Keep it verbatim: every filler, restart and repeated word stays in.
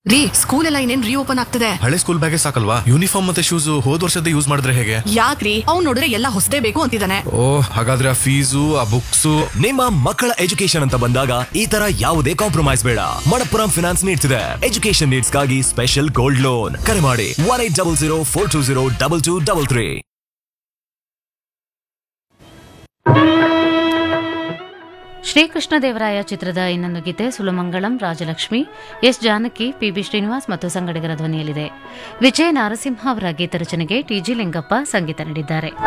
ರೀ, ಸ್ಕೂಲ್ ಎಲ್ಲ ಇನ್ನೇನ್ ರೀಓಪನ್ ಆಗ್ತದೆ. ಹಳೆ ಸ್ಕೂಲ್ ಬ್ಯಾಗೇ ಸಾಕಲ್ವಾ? ಯೂನಿಫಾರ್ಮ್ ಮತ್ತೆ ಶೂಸ್ ಹೋದ್ ವರ್ಷದ ಯೂಸ್ ಮಾಡಿದ್ರೆ ಹೇಗೆ? ಯಾಕ್ರಿ, ಅವ್ನ್ ನೋಡಿದ್ರೆ ಎಲ್ಲ ಹೊಸದೇ ಬೇಕು ಅಂತಿದ್ದಾನೆ. ಓ, ಹಾಗಾದ್ರೆ ಆ ಫೀಸು ಆ ಬುಕ್ಸ್. ನಿಮ್ಮ ಮಕ್ಕಳ ಎಜುಕೇಶನ್ ಅಂತ ಬಂದಾಗ ಈ ತರ ಯಾವುದೇ ಕಾಂಪ್ರಮೈಸ್ ಬೇಡ. ಮಣಪ್ಪುರಂ ಫಿನಾನ್ಸ್ ನೀಡ್ಸ್ ಇದೆ ಎಜುಕೇಶನ್ ನೀಡ್ಸ್ ಗಾಗಿ ಸ್ಪೆಷಲ್ ಗೋಲ್ಡ್ ಲೋನ್. ಕರೆ ಮಾಡಿ one eight double zero four two zero double two double three. Sri Krishnadevaraya ಚಿತ್ರದ ಇನ್ನೊಂದು ಗೀತೆ ಸುಲಮಂಗಳಂ, ರಾಜಲಕ್ಷ್ಮಿ, ಎಸ್ ಜಾನಕಿ, ಪಿಬಿ ಶ್ರೀನಿವಾಸ್ ಮತ್ತು ಸಂಗಡಿಗರ ಧ್ವನಿಯಲ್ಲಿದೆ. ವಿಜಯ ನಾರಸಿಂಹ ಅವರ ಗೀತ ರಚನೆಗೆ ಟಿಜಿ ಲಿಂಗಪ್ಪ ಸಂಗೀತ ನೀಡಿದ್ದಾರೆ.